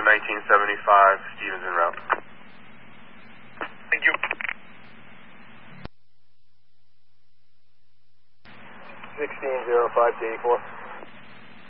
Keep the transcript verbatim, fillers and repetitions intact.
nineteen seventy-five, Stevens en route. Thank you. sixteen oh five to eighty-four.